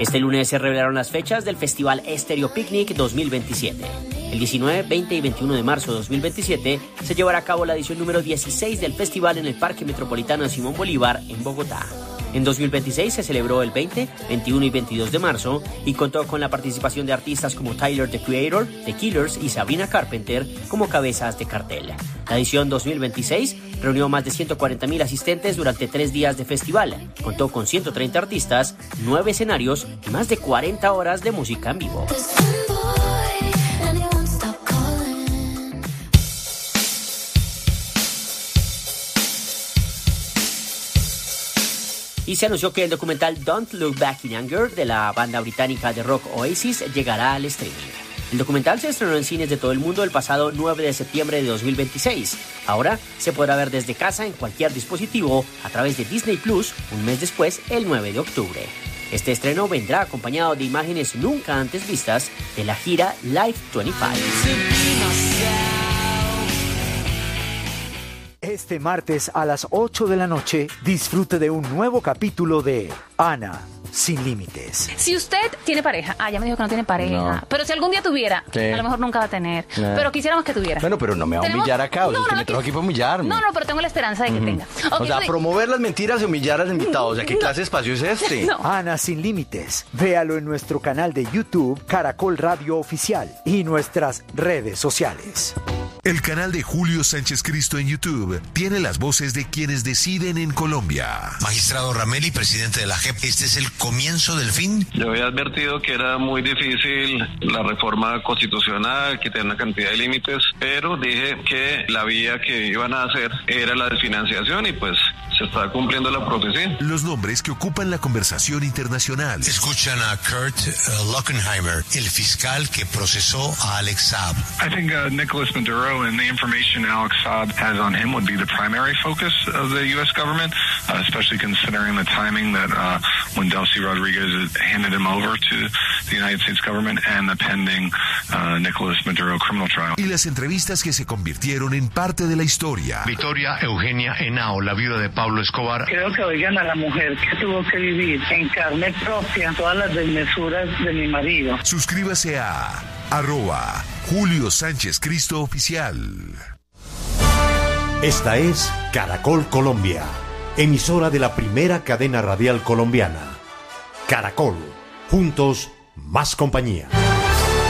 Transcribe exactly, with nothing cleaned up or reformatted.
Este lunes se revelaron las fechas del Festival Estéreo Picnic dos mil veintisiete. El diecinueve, veinte y veintiuno de marzo de dos mil veintisiete se llevará a cabo la edición número dieciséis del festival en el Parque Metropolitano de Simón Bolívar, en Bogotá. En dos mil veintiséis se celebró el veinte, veintiuno y veintidós de marzo y contó con la participación de artistas como Tyler, The Creator, The Killers y Sabrina Carpenter como cabezas de cartel. La edición dos mil veintiséis reunió más de ciento cuarenta mil asistentes durante tres días de festival. Contó con ciento treinta artistas, nueve escenarios y más de cuarenta horas de música en vivo. Y se anunció que el documental Don't Look Back in Anger de la banda británica de rock Oasis llegará al streaming. El documental se estrenó en cines de todo el mundo el pasado nueve de septiembre de dos mil veintiséis. Ahora se podrá ver desde casa en cualquier dispositivo a través de Disney Plus, un mes después, el nueve de octubre. Este estreno vendrá acompañado de imágenes nunca antes vistas de la gira Live veinticinco. Este martes a las ocho de la noche, disfrute de un nuevo capítulo de Ana sin límites. Si usted tiene pareja, ah, ya me dijo que no tiene pareja, no. Pero si algún día tuviera, sí. A lo mejor nunca va a tener, no. Pero quisiéramos que tuviera. Bueno, pero no me va a humillar acá, o sea, no, es que no, me trajo aquí para humillarme. No, no, pero tengo la esperanza de que uh-huh. tenga. Okay, o sea, sí. Promover las mentiras y humillar a los invitados, o sea, ¿qué no. clase de espacio es este? No. Ana sin límites, véalo en nuestro canal de YouTube, Caracol Radio Oficial, y nuestras redes sociales. El canal de Julio Sánchez Cristo en YouTube tiene las voces de quienes deciden en Colombia. Magistrado Rameli, presidente de la J E P, ¿este es el comienzo del fin? Yo había advertido que era muy difícil la reforma constitucional, que tenía una cantidad de límites, pero dije que la vía que iban a hacer era la desfinanciación y pues se está cumpliendo la profecía. Los nombres que ocupan la conversación internacional. Escuchan a Kurt uh, Lockenheimer, el fiscal que procesó a Alex Saab. I think uh, Nicholas Maduro and the information Alex Saab has on him would be the primary focus of the U S government, uh, especially considering the timing that uh, when Delcy Rodriguez handed him over to the United States government and the pending uh, Nicholas Maduro criminal trial. Y las entrevistas que se convirtieron en parte de la historia. Victoria Eugenia Henao, la viuda de Pablo Escobar. Creo que oigan a la mujer que tuvo que vivir en carne propia todas las desmesuras de mi marido. Suscríbase a arroba Julio Sánchez Cristo Oficial. Esta es Caracol Colombia, emisora de la primera cadena radial colombiana. Caracol, juntos, más compañía.